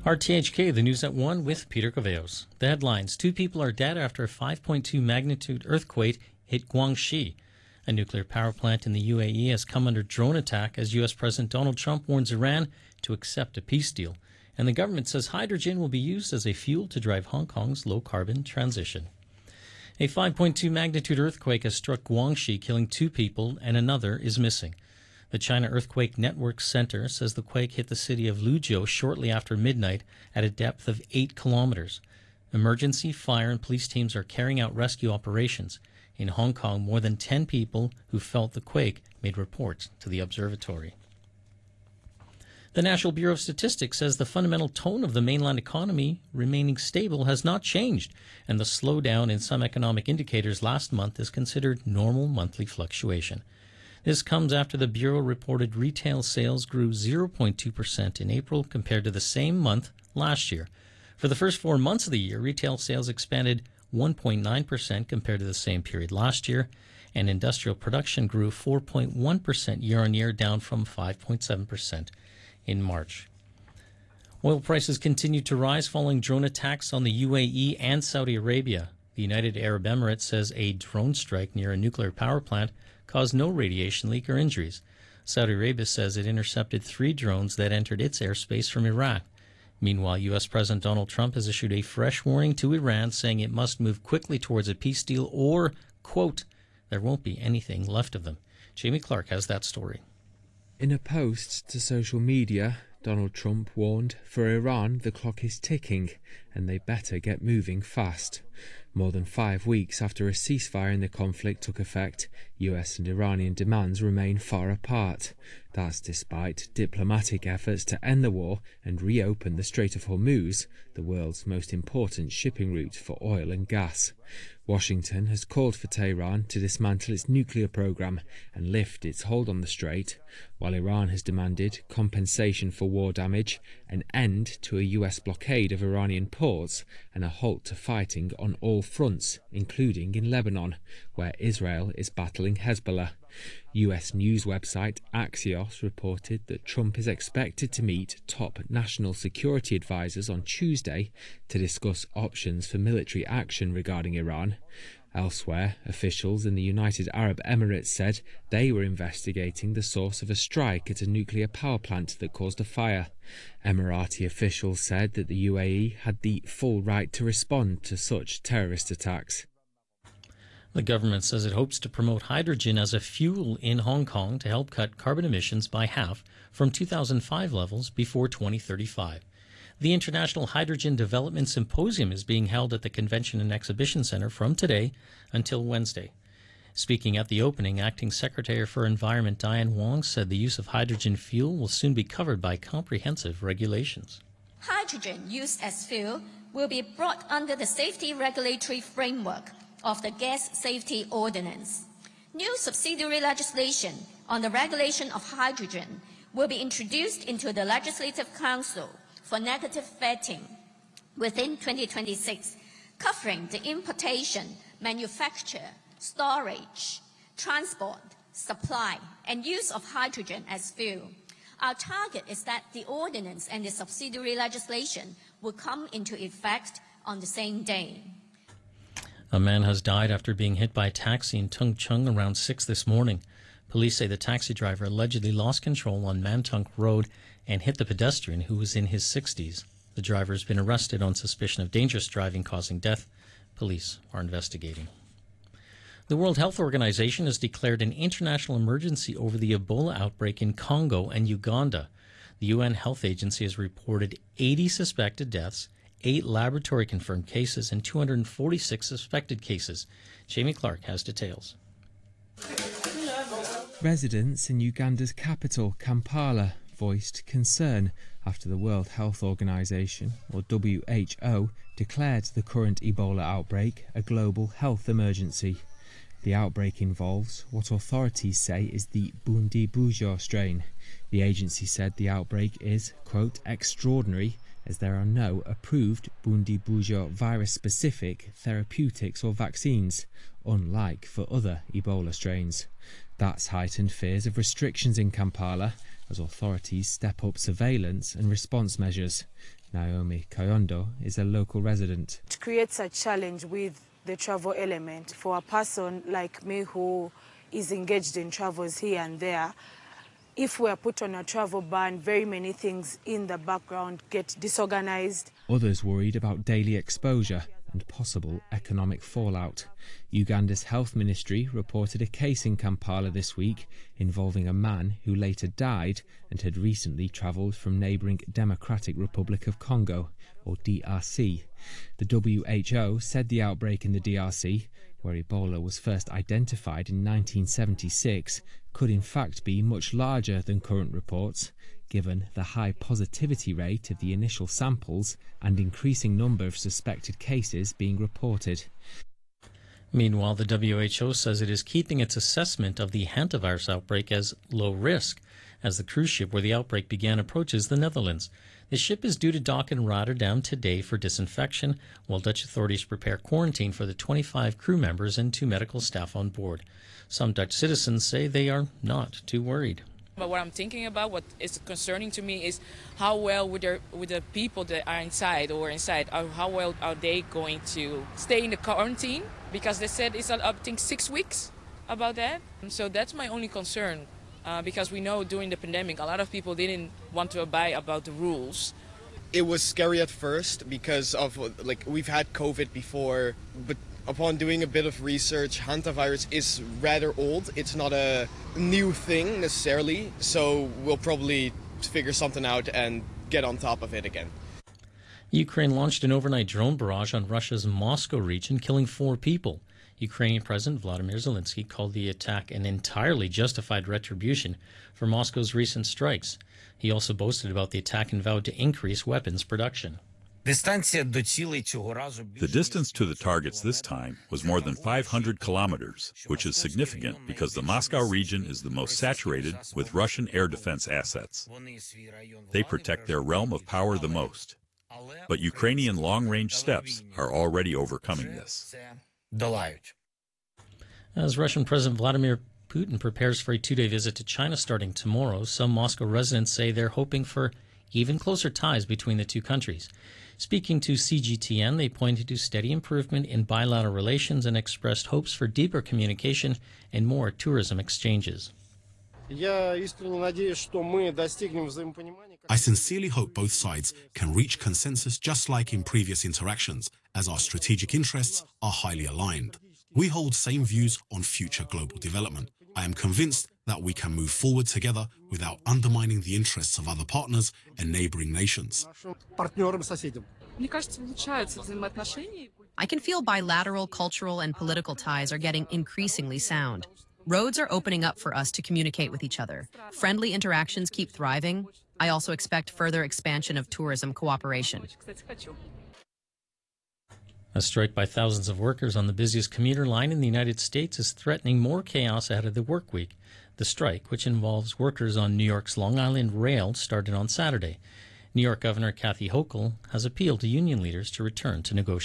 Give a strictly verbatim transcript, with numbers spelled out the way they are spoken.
R T H K, the news at one with Peter Caveos. The headlines: two people are dead after a five point two magnitude earthquake hit Guangxi. A nuclear power plant in the U A E has come under drone attack as U S President Donald Trump warns Iran to accept a peace deal. And the government says hydrogen will be used as a fuel to drive Hong Kong's low-carbon transition. A five point two magnitude earthquake has struck Guangxi, killing two people, and another is missing. The China Earthquake Network Center says the quake hit the city of Luzhou shortly after midnight at a depth of eight kilometers. Emergency, fire, and police teams are carrying out rescue operations. In Hong Kong, more than ten people who felt the quake made reports to the observatory. The National Bureau of Statistics says the fundamental tone of the mainland economy remaining stable has not changed, and the slowdown in some economic indicators last month is considered normal monthly fluctuation. This comes after the Bureau reported retail sales grew zero point two percent in April compared to the same month last year. For the first four months of the year, retail sales expanded one point nine percent compared to the same period last year, and industrial production grew four point one percent year-on-year, down from five point seven percent in March. Oil prices continued to rise following drone attacks on the U A E and Saudi Arabia. The United Arab Emirates says a drone strike near a nuclear power plant caused no radiation leak or injuries. Saudi Arabia says it intercepted three drones that entered its airspace from Iraq. Meanwhile, U S President Donald Trump has issued a fresh warning to Iran, saying it must move quickly towards a peace deal or, quote, there won't be anything left of them. Jamie Clark has that story. In a post to social media, Donald Trump warned, for Iran, the clock is ticking, and they better get moving fast. More than five weeks after a ceasefire in the conflict took effect, U S and Iranian demands remain far apart. That's despite diplomatic efforts to end the war and reopen the Strait of Hormuz, the world's most important shipping route for oil and gas. Washington has called for Tehran to dismantle its nuclear program and lift its hold on the strait, while Iran has demanded compensation for war damage, an end to a U S blockade of Iranian ports, and a halt to fighting on all fronts, including in Lebanon, where Israel is battling Hezbollah. U S news website Axios reported that Trump is expected to meet top national security advisors on Tuesday to discuss options for military action regarding Iran. Elsewhere, officials in the United Arab Emirates said they were investigating the source of a strike at a nuclear power plant that caused a fire. Emirati officials said that the U A E had the full right to respond to such terrorist attacks. The government says it hopes to promote hydrogen as a fuel in Hong Kong to help cut carbon emissions by half from two thousand five levels before twenty thirty-five. The International Hydrogen Development Symposium is being held at the Convention and Exhibition Centre from today until Wednesday. Speaking at the opening, Acting Secretary for Environment Diane Wong said the use of hydrogen fuel will soon be covered by comprehensive regulations. Hydrogen used as fuel will be brought under the safety regulatory framework of the Gas Safety Ordinance. New subsidiary legislation on the regulation of hydrogen will be introduced into the Legislative Council for negative vetting within twenty twenty-six, covering the importation, manufacture, storage, transport, supply, and use of hydrogen as fuel. Our target is that the ordinance and the subsidiary legislation will come into effect on the same day. A man has died after being hit by a taxi in Tung Chung around six this morning. Police say the taxi driver allegedly lost control on Man Tung Road and hit the pedestrian, who was in his sixties. The driver has been arrested on suspicion of dangerous driving causing death. Police are investigating. The World Health Organization has declared an international emergency over the Ebola outbreak in Congo and Uganda. The U N Health Agency has reported eighty suspected deaths, eight laboratory-confirmed cases, and two hundred forty-six suspected cases. Jamie Clark has details. Residents in Uganda's capital, Kampala, voiced concern after the World Health Organization, or W H O, declared the current Ebola outbreak a global health emergency. The outbreak involves what authorities say is the Bundibugyo strain. The agency said the outbreak is, quote, extraordinary, as there are no approved Bundibugyo virus-specific therapeutics or vaccines, unlike for other Ebola strains. That's heightened fears of restrictions in Kampala, as authorities step up surveillance and response measures. Naomi Kayondo is a local resident. It creates a challenge with the travel element for a person like me who is engaged in travels here and there. If we are put on a travel ban, very many things in the background get disorganized. Others worried about daily exposure and possible economic fallout. Uganda's health ministry reported a case in Kampala this week involving a man who later died and had recently travelled from neighbouring Democratic Republic of Congo, or D R C. The W H O said the outbreak in the D R C, where Ebola was first identified in nineteen seventy-six, could in fact be much larger than current reports, given the high positivity rate of the initial samples and increasing number of suspected cases being reported. Meanwhile, the W H O says it is keeping its assessment of the hantavirus outbreak as low risk, as the cruise ship where the outbreak began approaches the Netherlands. The ship is due to dock in Rotterdam today for disinfection, while Dutch authorities prepare quarantine for the twenty-five crew members and two medical staff on board. Some Dutch citizens say they are not too worried. But what I'm thinking about, what is concerning to me, is how well would, there, would the people that are inside or inside, or how well are they going to stay in the quarantine? Because they said it's, I think, six weeks about that. So that's my only concern, uh, because we know during the pandemic, a lot of people didn't want to abide about the rules. It was scary at first because of, like, we've had COVID before, but upon doing a bit of research, hantavirus is rather old. It's not a new thing necessarily, so we'll probably figure something out and get on top of it again. Ukraine launched an overnight drone barrage on Russia's Moscow region, killing four people. Ukrainian President Vladimir Zelensky called the attack an entirely justified retribution for Moscow's recent strikes. He also boasted about the attack and vowed to increase weapons production. The distance to the targets this time was more than five hundred kilometers, which is significant because the Moscow region is the most saturated with Russian air defense assets. They protect their realm of power the most. But Ukrainian long-range steps are already overcoming this. As Russian President Vladimir Putin prepares for a two-day visit to China starting tomorrow, some Moscow residents say they're hoping for even closer ties between the two countries. Speaking to C G T N, they pointed to steady improvement in bilateral relations and expressed hopes for deeper communication and more tourism exchanges. I sincerely hope both sides can reach consensus just like in previous interactions, as our strategic interests are highly aligned. We hold same views on future global development. I am convinced that we can move forward together without undermining the interests of other partners and neighboring nations. I can feel bilateral cultural and political ties are getting increasingly sound. Roads are opening up for us to communicate with each other. Friendly interactions keep thriving. I also expect further expansion of tourism cooperation. A strike by thousands of workers on the busiest commuter line in the United States is threatening more chaos ahead of the work week. The strike, which involves workers on New York's Long Island Rail, started on Saturday. New York Governor Kathy Hochul has appealed to union leaders to return to negotiations.